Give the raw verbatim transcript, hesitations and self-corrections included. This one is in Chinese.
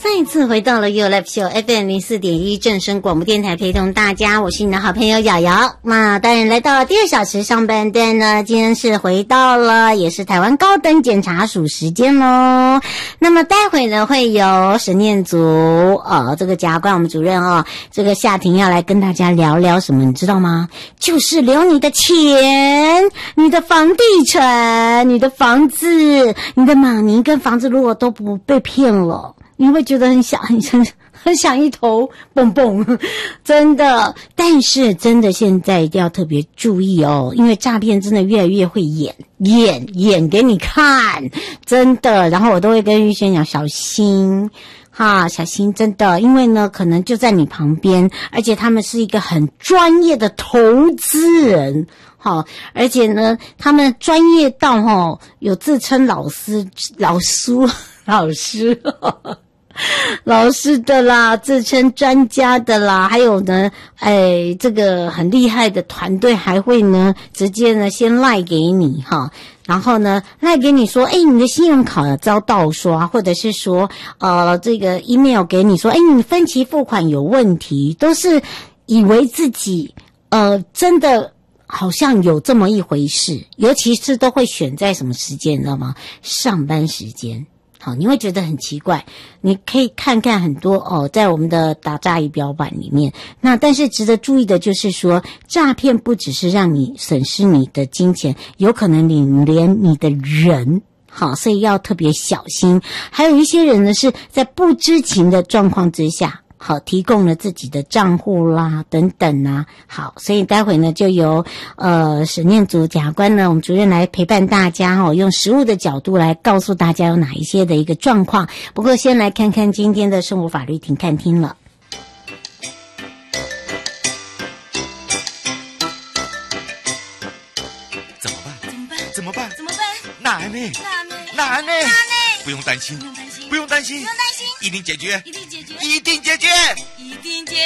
再一次回到了 You Live Show F M 零四点一正声广播电台，陪同大家，我是你的好朋友瑶瑶。那当然来到了第二小时上半段呢，今天是回到了也是台湾高等检察署时间咯。那么待会呢会有审念组呃这个检察官我们主任哦，这个夏婷要来跟大家聊聊什么，你知道吗？就是聊你的钱、你的房地产、你的房子、你的马尼跟房子，如果都不被骗了。你会觉得很想很想很想一头蹦蹦，真的。但是真的现在一定要特别注意哦，因为诈骗真的越来越会演演演给你看，真的。然后我都会跟玉轩讲小心哈，小心，真的，因为呢可能就在你旁边，而且他们是一个很专业的投资人。好，而且呢他们专业到齁有自称老师老师老师老师的啦，自称专家的啦，还有呢，哎，这个很厉害的团队还会呢，直接呢先赖给你哈，然后呢赖给你说，哎，你的信用卡遭盗刷，或者是说，呃，这个 email 给你说，哎，你分期付款有问题，都是以为自己呃真的好像有这么一回事，尤其是都会选在什么时间，你知道吗？上班时间。好，你会觉得很奇怪，你可以看看很多哦，在我们的打诈仪表板里面。那但是值得注意的就是说，诈骗不只是让你损失你的金钱，有可能你连你的人，好，所以要特别小心。还有一些人呢是在不知情的状况之下，好，提供了自己的账户啦，等等啊。好，所以待会呢，就由呃审念组检察官呢，我们主任来陪伴大家哦，用实务的角度来告诉大家有哪一些的一个状况。不过先来看看今天的生活法律庭看厅了。 怎么办？ 怎么办？ 怎么办？ 怎么办？ 难呢？ 难呢？ 难呢？ 难呢？ 不用担心， 不用担心， 不用担心， 不用担心， 一定解决， 一定解决， 一定解决。 一定解决。